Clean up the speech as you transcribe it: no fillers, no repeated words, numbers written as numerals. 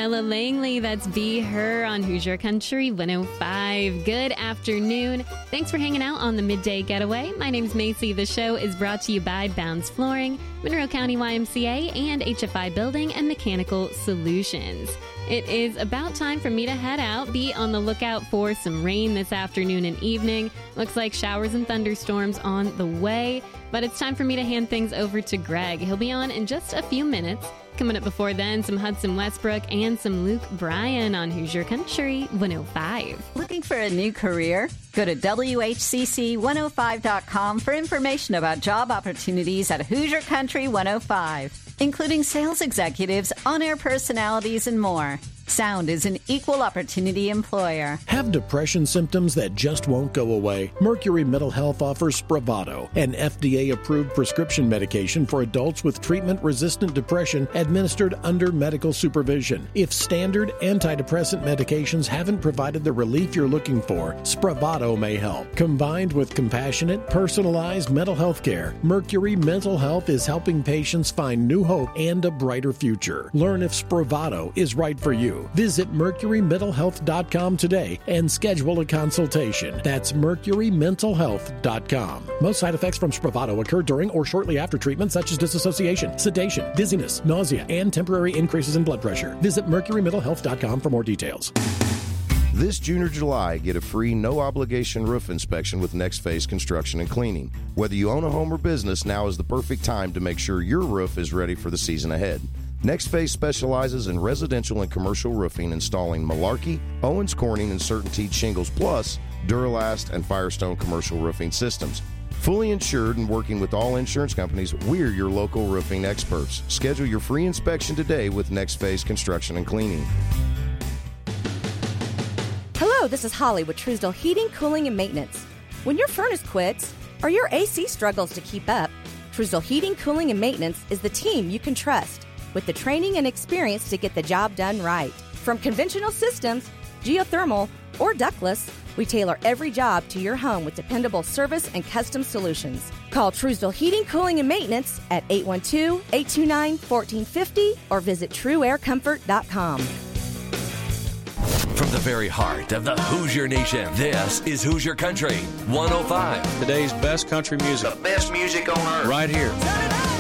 Ella Langley. That's Be Her on Hoosier Country 105. Good afternoon. Thanks for hanging out on the Midday Getaway. My name's Macy. The show is brought to you by Bounds Flooring, Monroe County YMCA, and HFI Building and Mechanical Solutions. It is about time for me to head out. Be on the lookout for some rain this afternoon and evening. Looks like showers and thunderstorms on the way. But it's time for me to hand things over to Greg. He'll be on in just a few minutes. Coming up before then, some Hudson Westbrook and some Luke Bryan on Hoosier Country 105. Looking for a new career? Go to WHCC105.com for information about job opportunities at Hoosier Country 105, including sales executives, on-air personalities, and more. Sound is an equal opportunity employer. Have depression symptoms that just won't go away? Mercury Mental Health offers Spravato, an FDA-approved prescription medication for adults with treatment-resistant depression administered under medical supervision. If standard antidepressant medications haven't provided the relief you're looking for, Spravato may help. Combined with compassionate, personalized mental health care, Mercury Mental Health is helping patients find new hope and a brighter future. Learn if Spravato is right for you. Visit mercurymentalhealth.com today and schedule a consultation. That's mercurymentalhealth.com. Most side effects from Spravato occur during or shortly after treatment, such as disassociation, sedation, dizziness, nausea, and temporary increases in blood pressure. Visit mercurymentalhealth.com for more details. This June or July, get a free, no-obligation roof inspection with Next Phase Construction and Cleaning. Whether you own a home or business, now is the perfect time to make sure your roof is ready for the season ahead. Next Phase specializes in residential and commercial roofing, installing Malarkey, Owens Corning, and CertainTeed shingles, plus Duralast and Firestone commercial roofing systems. Fully insured and working with all insurance companies, we're your local roofing experts. Schedule your free inspection today with Next Phase Construction and Cleaning. Hello, this is Holly with Truesdale Heating, Cooling, and Maintenance. When your furnace quits or your AC struggles to keep up, Truesdale Heating, Cooling, and Maintenance is the team you can trust, with the training and experience to get the job done right. From conventional systems, geothermal, or ductless, we tailor every job to your home with dependable service and custom solutions. Call Truesdale Heating, Cooling, and Maintenance at 812-829-1450 or visit TrueAirComfort.com. From the very heart of the Hoosier Nation, this is Hoosier Country 105. Today's best country music. The best music on earth. Right here.